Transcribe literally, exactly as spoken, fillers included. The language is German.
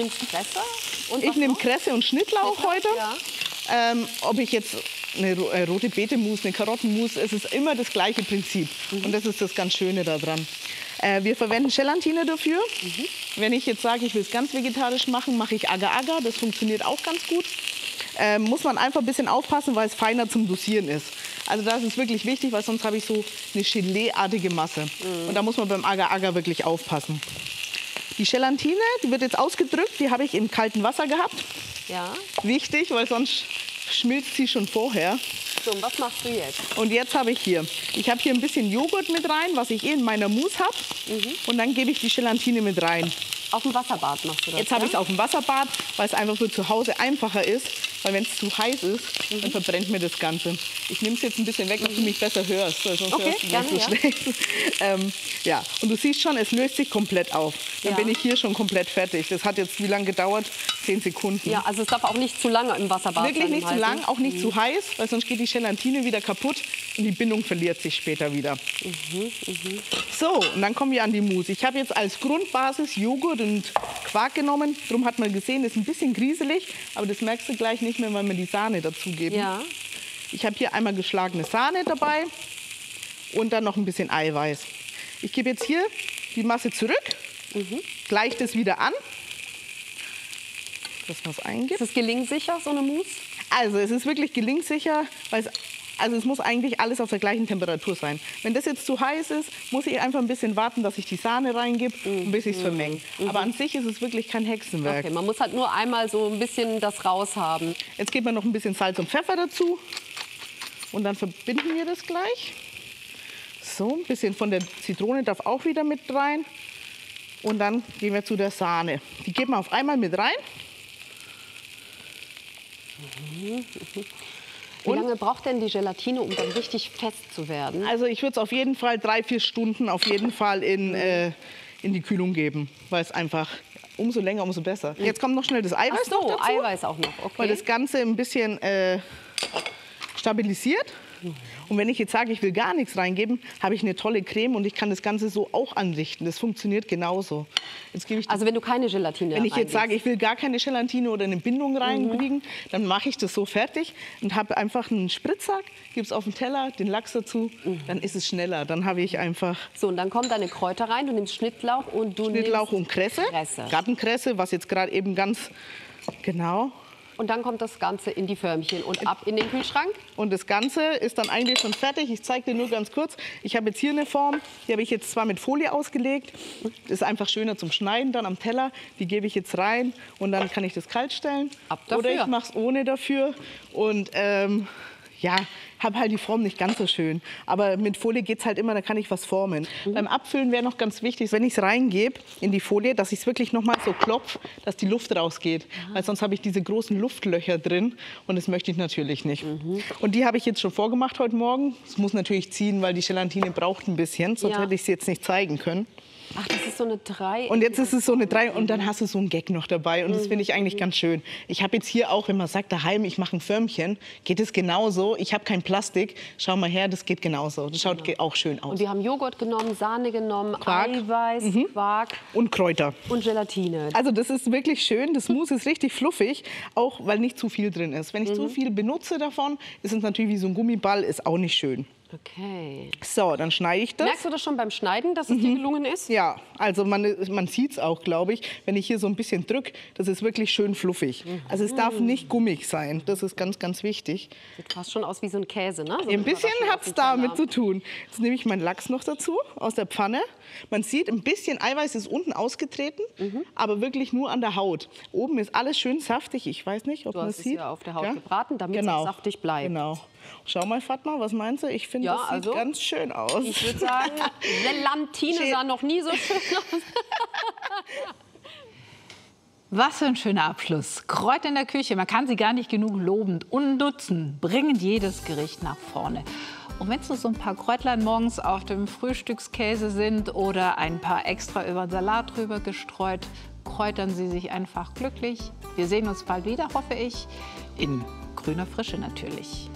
Kresse? Und ich nehme Kresse und Schnittlauch Schnittlauch, heute. ja. Ähm, ob ich jetzt eine ro äh, rote Beete-Mousse, eine Karottenmousse, es ist immer das gleiche Prinzip. Mhm. Und das ist das ganz Schöne daran. Äh, wir verwenden Gelatine dafür. Mhm. Wenn ich jetzt sage, ich will es ganz vegetarisch machen, mache ich Agar-Agar. Das funktioniert auch ganz gut. Äh, muss man einfach ein bisschen aufpassen, weil es feiner zum Dosieren ist. Also das ist wirklich wichtig, weil sonst habe ich so eine Gelee-artige Masse. Mhm. Und da muss man beim Agar-Agar wirklich aufpassen. Die Gelatine, die wird jetzt ausgedrückt, die habe ich im kalten Wasser gehabt. Ja. Wichtig, weil sonst schmilzt sie schon vorher. So, und was machst du jetzt? Und jetzt habe ich hier, ich habe hier ein bisschen Joghurt mit rein, was ich eh in meiner Mousse habe. Mhm. Und dann gebe ich die Gelatine mit rein. Auf dem Wasserbad machst du das? Jetzt habe ich es auf dem Wasserbad, weil es einfach für zu Hause einfacher ist. Weil wenn es zu heiß ist, mhm. dann verbrennt mir das Ganze. Ich nehme es jetzt ein bisschen weg, damit mhm. du mich besser hörst. Weil sonst okay, hörst du gerne, so ja. schlecht. ähm, ja. Und du siehst schon, es löst sich komplett auf. Dann ja. bin ich hier schon komplett fertig. Das hat jetzt wie lange gedauert? Zehn Sekunden. Ja, also es darf auch nicht zu lange im Wasserbad Wirklich sein. nicht zu lang, auch nicht mhm. zu heiß, weil sonst geht die Gelatine wieder kaputt und die Bindung verliert sich später wieder. Mhm, mh. So, und dann kommen wir an die Mousse. Ich habe jetzt als Grundbasis Joghurt und Quark genommen. Darum hat man gesehen, das ist ein bisschen grieselig, aber das merkst du gleich nicht mehr, weil wir die Sahne dazugeben. Ja. Ich habe hier einmal geschlagene Sahne dabei und dann noch ein bisschen Eiweiß. Ich gebe jetzt hier die Masse zurück, mhm. gleiche das wieder an. Das was eingibt. Ist es gelingsicher, so eine Mousse? Also es ist wirklich gelingsicher, weil es, also es muss eigentlich alles auf der gleichen Temperatur sein. Wenn das jetzt zu heiß ist, muss ich einfach ein bisschen warten, dass ich die Sahne reingebe, mhm. bis ich es vermenge. Mhm. Aber an sich ist es wirklich kein Hexenwerk. Okay, man muss halt nur einmal so ein bisschen das raushaben. Jetzt gibt man noch ein bisschen Salz und Pfeffer dazu und dann verbinden wir das gleich. So, ein bisschen von der Zitrone darf auch wieder mit rein. Und dann gehen wir zu der Sahne. Die geben wir auf einmal mit rein. Mhm. Wie lange braucht denn die Gelatine, um dann richtig fest zu werden? Also ich würde es auf jeden Fall drei, vier Stunden auf jeden Fall in, äh, in die Kühlung geben, weil es einfach umso länger, umso besser. Jetzt kommt noch schnell das Eiweiß Ach so, noch dazu, Eiweiß auch noch, okay. weil das Ganze ein bisschen äh, stabilisiert. Und wenn ich jetzt sage, ich will gar nichts reingeben, habe ich eine tolle Creme und ich kann das Ganze so auch anrichten. Das funktioniert genauso. Jetzt gebe ich also wenn du keine Gelatine Wenn ich jetzt sage, ich will gar keine Gelatine oder eine Bindung reinkriegen, mhm. dann mache ich das so fertig und habe einfach einen Spritzsack, gebe es auf den Teller, den Lachs dazu, mhm. dann ist es schneller. Dann habe ich einfach... So, und dann kommen deine Kräuter rein, du nimmst Schnittlauch und du Schnittlauch nimmst und Kresse, Kresse. Gartenkresse, was jetzt gerade eben ganz genau... Und dann kommt das Ganze in die Förmchen und ab in den Kühlschrank. Und das Ganze ist dann eigentlich schon fertig. Ich zeige dir nur ganz kurz. Ich habe jetzt hier eine Form, die habe ich jetzt zwar mit Folie ausgelegt. Das ist einfach schöner zum Schneiden dann am Teller. Die gebe ich jetzt rein und dann kann ich das kalt stellen. Ab dafür. Oder ich mache es ohne dafür. Und ähm, ja, habe halt die Form nicht ganz so schön. Aber mit Folie geht es halt immer, da kann ich was formen. Mhm. Beim Abfüllen wäre noch ganz wichtig, wenn ich es reingebe in die Folie, dass ich es wirklich noch mal so klopfe, dass die Luft rausgeht. Mhm. Weil sonst habe ich diese großen Luftlöcher drin und das möchte ich natürlich nicht. Mhm. Und die habe ich jetzt schon vorgemacht heute Morgen. Es muss natürlich ziehen, weil die Gelatine braucht ein bisschen, sonst ja. hätte ich es jetzt nicht zeigen können. Ach, das ist so eine drei. Und jetzt ist es so eine drei und dann hast du so einen Gag noch dabei und das finde ich eigentlich ganz schön. Ich habe jetzt hier auch, wenn man sagt daheim, ich mache ein Förmchen, geht es genauso. Ich habe kein Plastik. Schau mal her, das geht genauso. Das schaut ja. auch schön aus. Und wir haben Joghurt genommen, Sahne genommen, Quark. Eiweiß, mhm. Quark und Kräuter und Gelatine. Also das ist wirklich schön. Das Mousse ist richtig fluffig, auch weil nicht zu viel drin ist. Wenn ich mhm. zu viel benutze davon, ist es natürlich wie so ein Gummiball, ist auch nicht schön. Okay. So, dann schneide ich das. Merkst du das schon beim Schneiden, dass es mhm. dir gelungen ist? Ja, also man, man sieht es auch, glaube ich, wenn ich hier so ein bisschen drücke, das ist wirklich schön fluffig. Mhm. Also es darf nicht gummig sein, das ist ganz, ganz wichtig. Sieht fast schon aus wie so ein Käse, ne? So ein bisschen hat es damit zu tun. Jetzt nehme ich meinen Lachs noch dazu aus der Pfanne. Man sieht, ein bisschen Eiweiß ist unten ausgetreten, mhm. aber wirklich nur an der Haut. Oben ist alles schön saftig, ich weiß nicht, ob man es sieht. Du hast es ja auf der Haut ja? gebraten, damit genau. es saftig bleibt. Genau. Schau mal, Fatma, was meinst du? Ich finde, ja, das sieht also, ganz schön aus. Ich würde sagen, Gelatine sah noch nie so schön aus. Was für ein schöner Abschluss. Kräuter in der Küche, man kann sie gar nicht genug loben und nutzen, bringen jedes Gericht nach vorne. Und wenn es nur so ein paar Kräutlein morgens auf dem Frühstückskäse sind oder ein paar extra über den Salat drüber gestreut, kräutern Sie sich einfach glücklich. Wir sehen uns bald wieder, hoffe ich, in grüner Frische natürlich.